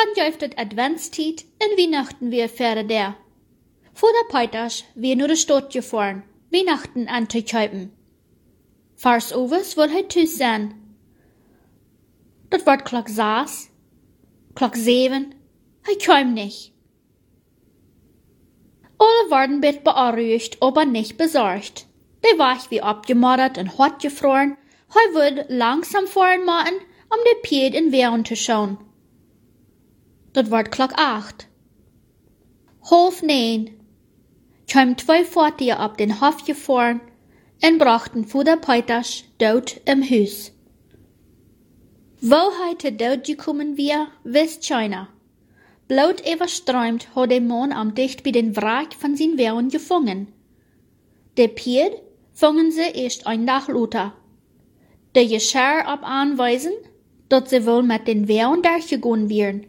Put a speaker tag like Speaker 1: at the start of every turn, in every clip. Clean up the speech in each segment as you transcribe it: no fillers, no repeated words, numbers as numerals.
Speaker 1: Dann jäuft het Adventstijd en Weihnachten weer verder der. Voor de Peiters weer naar de stad gefahren, Weihnachten an te kuipen. Vars overs wil hij thuis zijn. Dat wordt klok 6, klok 7, hij kwam niet. Alle worden bit beunruhigt, aber nicht besorgt. De Wach wie abgemoddert en hot gefroren, hij wil langsam fahren machen, de Pied in Wehren te schauen. Dat wordt klok 8. 8:30 kwamen 2 Vaartuigen op den Hof gefahren en brachten voor de Peiters dood im Huis. Wo hij te dood gekommen weer, wist keiner. Bloot overströmt had de man am dicht bij den Wrack van zijn Wehren gevangen. De Pied vangen ze eerst een dag later. De Geschirr op aanwijzen, dat ze wohl met den Wehren durchgegangen wären.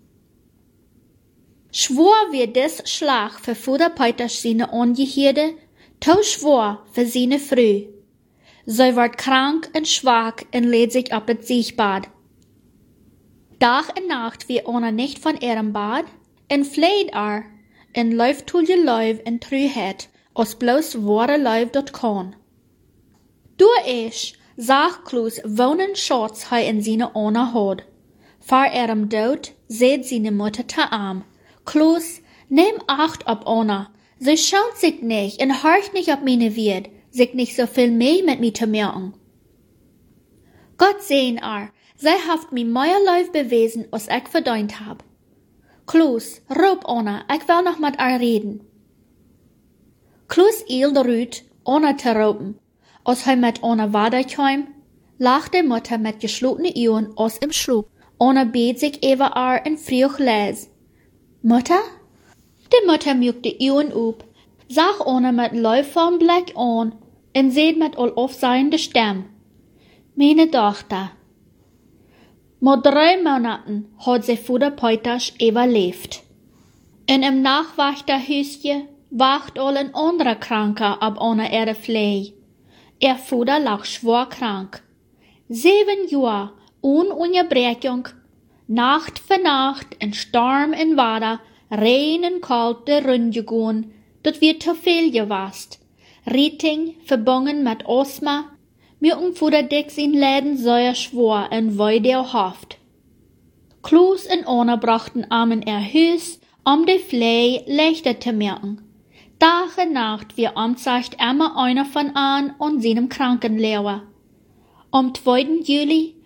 Speaker 1: Schwor wir des Schlag für Vater Peiters seine Angehörige, to schwor für seine Frau. Sie ward krank und schwach und lädt sich auf das Siechbad. Tag und Nacht wie einer nicht von ihrem Bad, und fleht und läuft tulje Läuf in Trüheit, aus bloß wahre Läuf dort kann. Durch ich, sag Klaus, wohnen Schatz hei in seine Ona hat. Vor ihrem Tod seht seine Mutter te arm. Klaus, nehm Acht ob Ona. Sie schaut sich nicht und horcht nicht auf meine Wirt, sich nicht so viel mehr mit mir zu merken. Gott sehen sie haft mir mehr Läuf bewiesen, als ich verdient hab. Klaus, roep Ona, ich will noch mit reden. Klaus eilte rüt, Ona zu roepen. Als hij mit Ona weiterkam, lag de Mutter mit geschlossenen Augen aus im Schlaf. Ona bet sich über und frug leise. Mutter? Die Mutter muck de Augen op, zag Ona mit läuferem Blick an und seht mit all aufsehende Stimme. Meine Tochter. Mit 3 Monaten hat sie Vater Peiters überlebt. In im Nachwachterhüsje wacht all ein anderer Kranker ab Ona ihre Pflege. Ihr Vater lag schwer krank. 7 Jahre ohne Unterbrechung, Nacht für Nacht, in Sturm und Wetter, Regen und Kälte rundgegangen, dat wird zu viel gewast. Rieting, verbunden mit Asthma, müssen Vater dick sein Leben sehr schwer und weit der Haft. Klaus und Anna brachten in ihr Haus, die Pflege leichter zu merken. Tag und Nacht wir amtsacht immer einer von an und seinem Krankenlehrer. Am 2. Juli